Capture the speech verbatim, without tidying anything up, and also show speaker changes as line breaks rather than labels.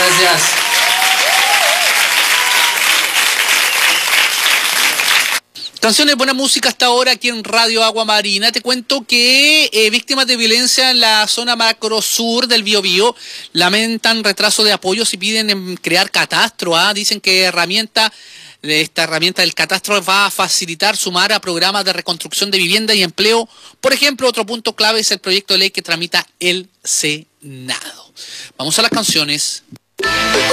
gracias.
Canciones, buena música hasta ahora aquí en Radio Agua Marina. Te cuento que eh, víctimas de violencia en la zona macro sur del Biobío lamentan retraso de apoyos y piden en crear catastro. ¿ah? Dicen que herramienta, esta herramienta del catastro va a facilitar sumar a programas de reconstrucción de vivienda y empleo. Por ejemplo, otro punto clave es el proyecto de ley que tramita el Senado. Vamos a las canciones.